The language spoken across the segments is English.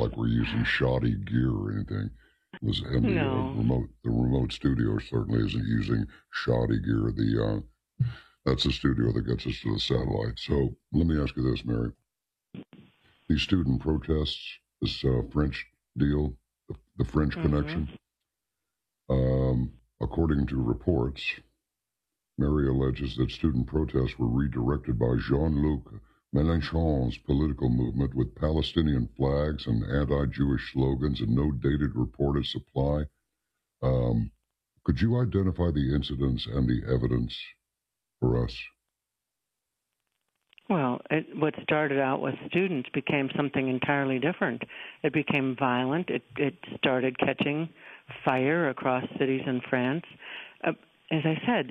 like we're using shoddy gear or anything. And No. the remote studio certainly isn't using shoddy gear. That's the studio that gets us to the satellite. So let me ask you this, Mary. These student protests, this French deal, the French connection, according to reports, Mary alleges that student protests were redirected by Jean-Luc Mélenchon's political movement with Palestinian flags and anti-Jewish slogans and no dated reported supply. Could you identify the incidents and the evidence for us? Well, what started out with students became something entirely different. It became violent. It started catching fire across cities in France. As I said,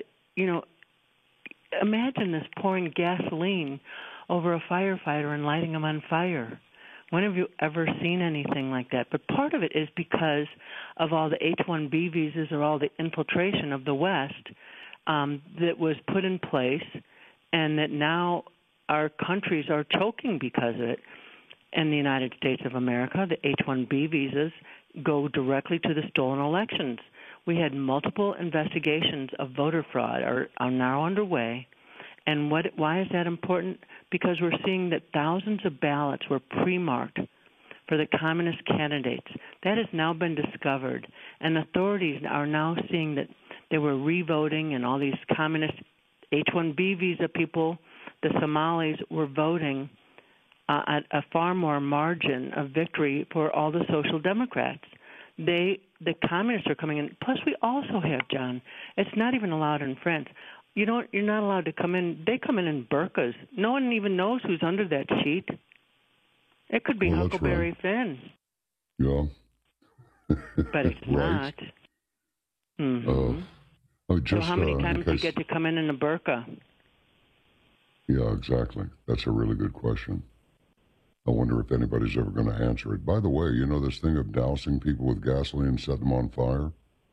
imagine this pouring gasoline over a firefighter and lighting him on fire. When have you ever seen anything like that? But part of it is because of all the H-1B visas or all the infiltration of the West that was put in place, and that now our countries are choking because of it. In the United States of America, the H-1B visas go directly to the stolen elections. We had multiple investigations of voter fraud are now underway. And why is that important? Because we're seeing that thousands of ballots were pre-marked for the communist candidates. That has now been discovered. And authorities are now seeing that they were re-voting, and all these communist H-1B visa people, the Somalis, were voting at a far more margin of victory for all the social democrats. The communists are coming in. Plus, we also have, John, it's not even allowed in France. You're not allowed to come in. They come in burqas. No one even knows who's under that sheet. It could be Huckleberry Finn. Yeah. But it's right. not. Mm-hmm. So how many times do you get to come in a burqa? Yeah, exactly. That's a really good question. I wonder if anybody's ever going to answer it. By the way, this thing of dousing people with gasoline and setting them on fire?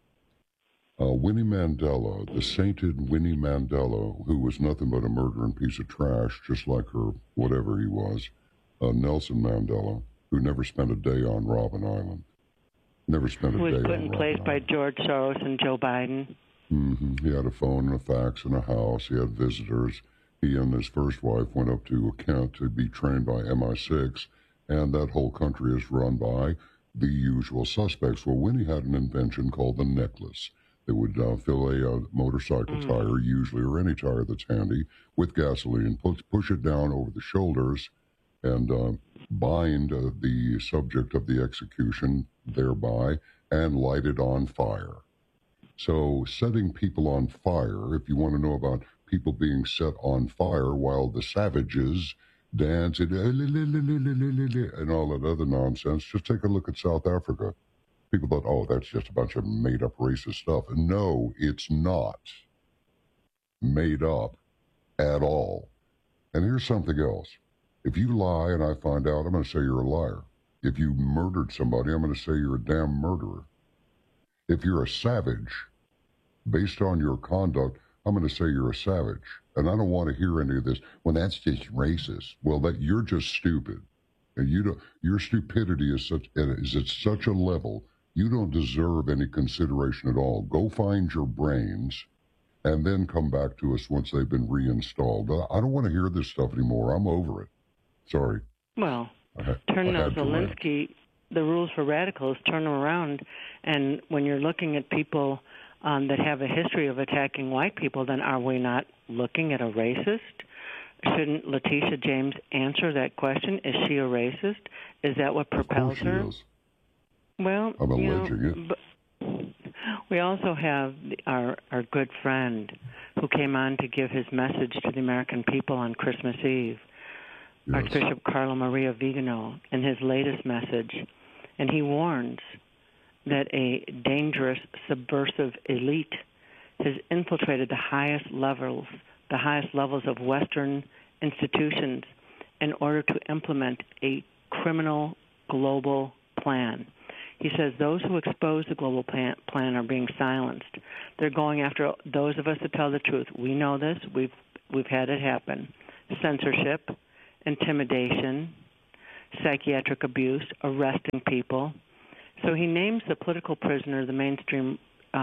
Winnie Mandela, the sainted Winnie Mandela, who was nothing but a murdering piece of trash, just like her, whatever he was, Nelson Mandela, who never spent a day on Robben Island. Never spent a day on Robben Island. Who was put in place by George Soros and Joe Biden. Mm-hmm. He had a phone and a fax and a house. He had visitors. He and his first wife went up to Kent to be trained by MI6, and that whole country is run by the usual suspects. Well, Winnie had an invention called the necklace. They would fill a motorcycle tire, usually, or any tire that's handy, with gasoline, push it down over the shoulders, and bind the subject of the execution thereby, and light it on fire. So setting people on fire, if you want to know about people being set on fire while the savages dance and all that other nonsense, just take a look at South Africa. People thought, oh, that's just a bunch of made-up racist stuff. No, it's not made up at all. And here's something else. If you lie and I find out, I'm going to say you're a liar. If you murdered somebody, I'm going to say you're a damn murderer. If you're a savage, based on your conduct, I'm going to say you're a savage. And I don't want to hear any of this. Well, that's just racist. Well, you're just stupid. And your stupidity is at such a level, you don't deserve any consideration at all. Go find your brains and then come back to us once they've been reinstalled. I don't want to hear this stuff anymore. I'm over it. Sorry. Well, Zelensky, the rules for radicals turn them around. And when you're looking at people that have a history of attacking white people, then are we not looking at a racist? Shouldn't Letitia James answer that question? Is she a racist? Is that what propels her? Of course she is. Well, I'm alleging it. But we also have our good friend who came on to give his message to the American people on Christmas Eve, yes. Archbishop Carlo Maria Vigano, in his latest message. And he warns that a dangerous, subversive elite has infiltrated the highest levels of Western institutions in order to implement a criminal global plan. He says those who expose the global plan are being silenced. They're going after those of us that tell the truth. We know this. We've had it happen. Censorship, intimidation, psychiatric abuse, arresting people. So he names the political prisoner the mainstream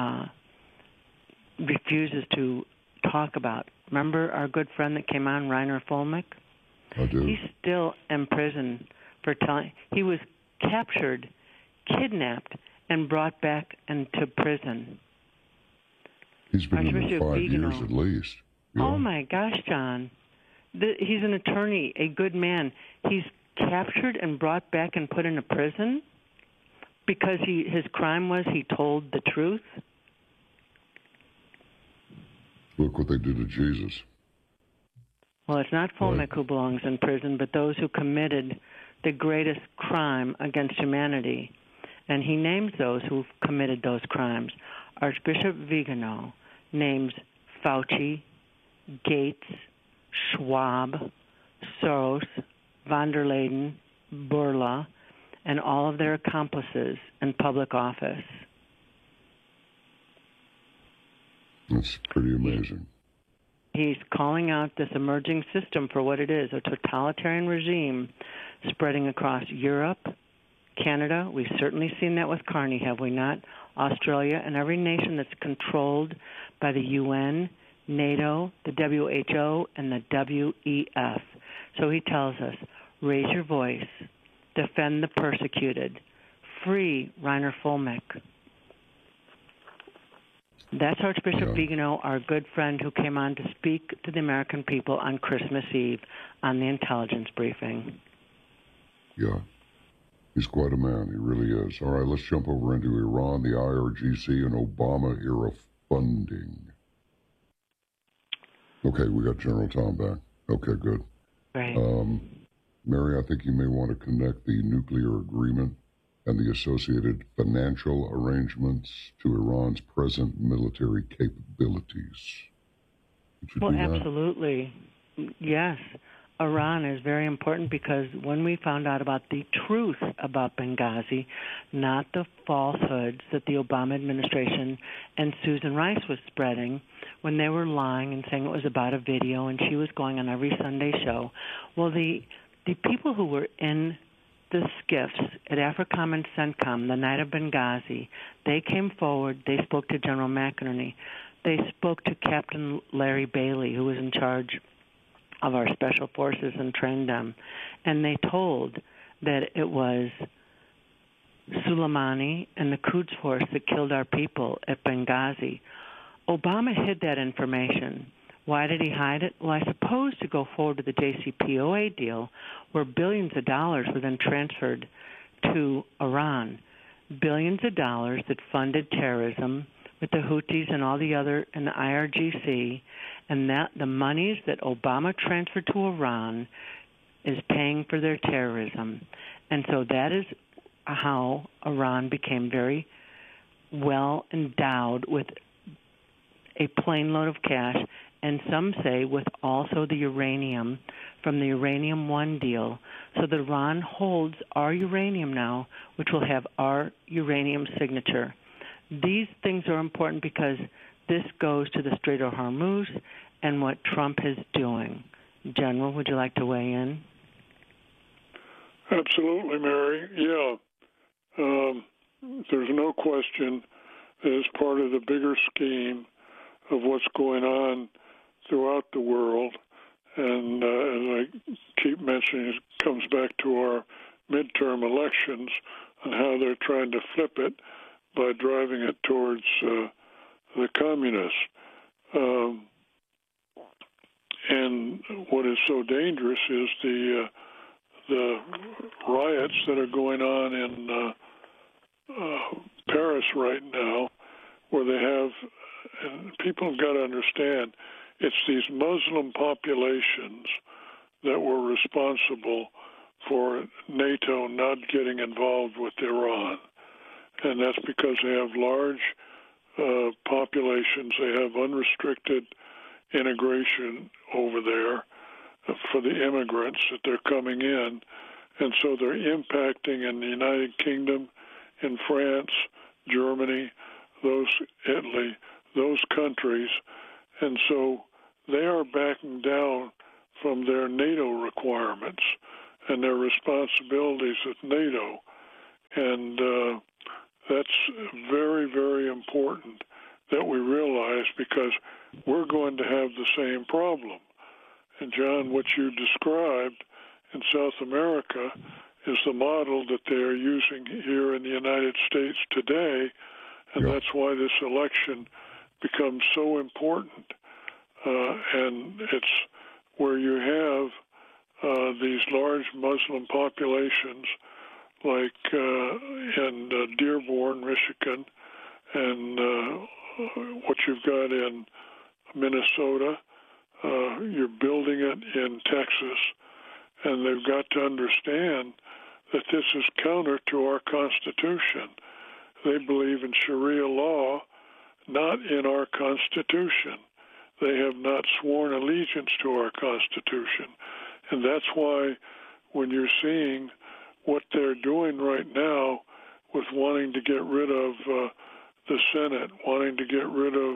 refuses to talk about. Remember our good friend that came on, Reiner Fulmick? I do. He's still in prison for telling. He was captured, kidnapped, and brought back into prison. He's been in there 5 years at least. Yeah. Oh, my gosh, John. He's an attorney, a good man. He's captured and brought back and put into prison because his crime was he told the truth. Look what they did to Jesus. Well, it's not Fulmick who belongs in prison, but those who committed the greatest crime against humanity. And he names those who committed those crimes. Archbishop Vigano names Fauci, Gates, Schwab, Soros, von der Leyen, Bourla, and all of their accomplices in public office. That's pretty amazing. He's calling out this emerging system for what it is, a totalitarian regime spreading across Europe, Canada. We've certainly seen that with Carney, have we not? Australia, and every nation that's controlled by the UN, NATO, the WHO, and the WEF. So he tells us, raise your voice, defend the persecuted, free Reiner Fulmick. That's Archbishop Vigano, our good friend who came on to speak to the American people on Christmas Eve on the intelligence briefing. Yeah, he's quite a man. He really is. All right, let's jump over into Iran, the IRGC, and Obama-era funding. Okay, we got General Tom back. Okay, good. Right. Mary, I think you may want to connect the nuclear agreement and the associated financial arrangements to Iran's present military capabilities. Well, absolutely. Yes. Iran is very important because when we found out about the truth about Benghazi, not the falsehoods that the Obama administration and Susan Rice was spreading when they were lying and saying it was about a video and she was going on every Sunday show. Well, the people who were in the skiffs at AFRICOM and CENTCOM the night of Benghazi, they came forward, they spoke to General McInerney, they spoke to Captain Larry Bailey, who was in charge of our special forces and trained them, and they told that it was Soleimani and the Quds Force that killed our people at Benghazi. Obama hid that information. Why did he hide it? Well, I suppose to go forward to the JCPOA deal, where billions of dollars were then transferred to Iran. Billions of dollars that funded terrorism with the Houthis and all the other, and the IRGC, and that the monies that Obama transferred to Iran is paying for their terrorism. And so that is how Iran became very well endowed with a plane load of cash, and some say with also the uranium from the Uranium One deal, so that Iran holds our uranium now, which will have our uranium signature. These things are important because this goes to the Strait of Hormuz and what Trump is doing. General, would you like to weigh in? Absolutely, Mary. Yeah. There's no question that it's part of the bigger scheme of what's going on throughout the world. And as I keep mentioning, it comes back to our midterm elections and how they're trying to flip it by driving it towards the communists. And what is so dangerous is the riots that are going on in Paris right now, where they have, and people have got to understand, it's these Muslim populations that were responsible for NATO not getting involved with Iran. And that's because they have large populations. They have unrestricted integration over there for the immigrants that they're coming in. And so they're impacting in the United Kingdom, in France, Germany, Italy, those countries. And so they are backing down from their NATO requirements. and their responsibilities at NATO. And that's very, very important that we realize, because we're going to have the same problem. And John, what you described in South America is the model that they're using here in the United States today, and that's why this election becomes so important. And it's where you have these large Muslim populations, like in Dearborn, Michigan, and what you've got in Minnesota. You're building it in Texas, and they've got to understand that this is counter to our Constitution. They believe in Sharia law, not in our Constitution. They have not sworn allegiance to our Constitution. And that's why when you're seeing what they're doing right now with wanting to get rid of the Senate, wanting to get rid of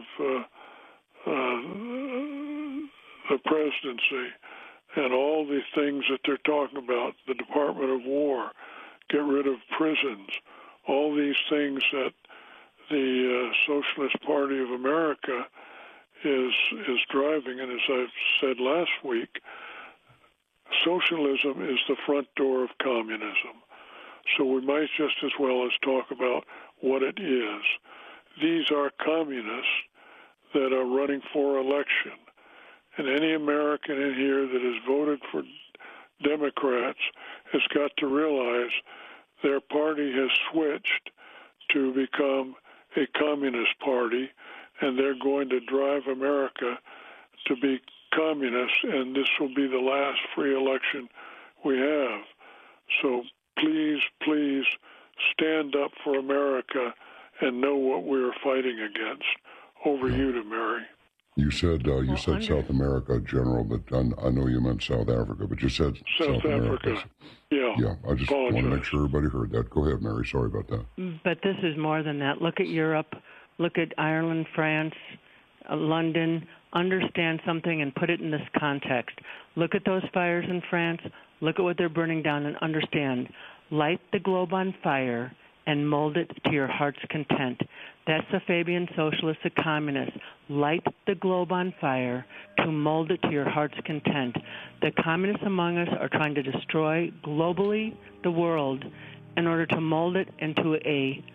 the presidency, and all the things that they're talking about, the Department of War, get rid of prisons, all these things that the Socialist Party of America is driving. And as I've said last week, socialism is the front door of communism. So we might just as well as talk about what it is. These are communists that are running for election. And any American in here that has voted for Democrats has got to realize their party has switched to become a communist party, and they're going to drive America to be communist, and this will be the last free election we have. So please, please stand up for America and know what we're fighting against. Over you to Mary. You said South America, General, but I know you meant South Africa, but you said South America. Yeah, I just want to make sure everybody heard that. Go ahead, Mary. Sorry about that. But this is more than that. Look at Europe. Look at Ireland, France, London. Understand something and put it in this context. Look at those fires in France. Look at what they're burning down and understand. Light the globe on fire and mold it to your heart's content. That's the Fabian socialist, the communist. Light the globe on fire to mold it to your heart's content. The communists among us are trying to destroy globally the world in order to mold it into a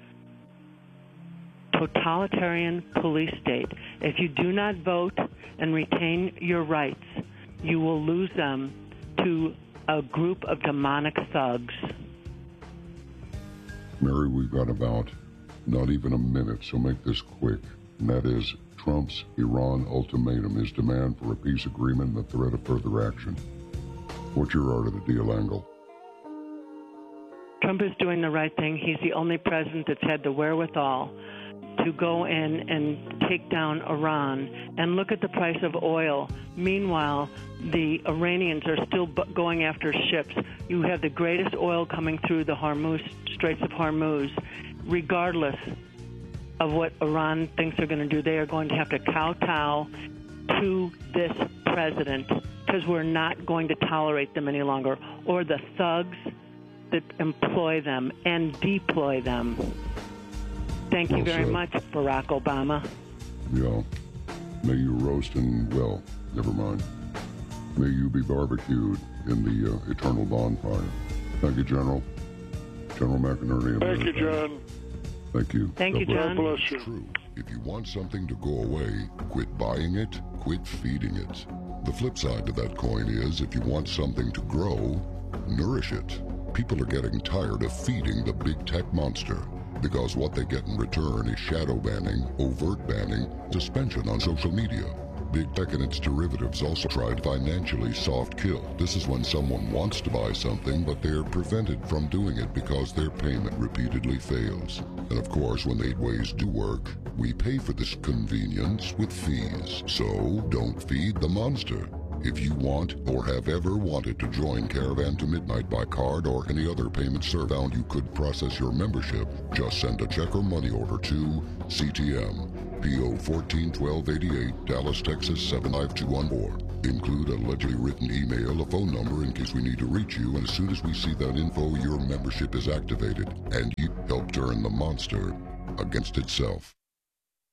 totalitarian police state. If you do not vote and retain your rights, you will lose them to a group of demonic thugs. Mary, we've got about not even a minute, so make this quick. And that is Trump's Iran ultimatum, his demand for a peace agreement and the threat of further action. What's your art of the deal, Angle? Trump is doing the right thing. He's the only president that's had the wherewithal to go in and take down Iran. And look at the price of oil. Meanwhile, the Iranians are still going after ships. You have the greatest oil coming through the Straits of Hormuz. Regardless of what Iran thinks they're going to do, they are going to have to kowtow to this president, because we're not going to tolerate them any longer, or the thugs that employ them and deploy them. Thank you very much, Barack Obama. Yeah. May you roast and, well, never mind. May you be barbecued in the eternal bonfire. Thank you, General. General McInerney. Thank you, John. Thank you. Thank you, John. God bless you. True. If you want something to go away, quit buying it, quit feeding it. The flip side to that coin is, if you want something to grow, nourish it. People are getting tired of feeding the big tech monster, because what they get in return is shadow banning, overt banning, suspension on social media. Big tech and its derivatives also try to financially soft kill. This is when someone wants to buy something, but they're prevented from doing it because their payment repeatedly fails. And of course, when 8 ways do work, we pay for this convenience with fees. So don't feed the monster. If you want or have ever wanted to join Caravan to Midnight by card or any other payment service found you could process your membership, just send a check or money order to CTM, P.O. 141288, Dallas, Texas 75214. Include a allegedly written email, a phone number in case we need to reach you, and as soon as we see that info, your membership is activated, and you help turn the monster against itself.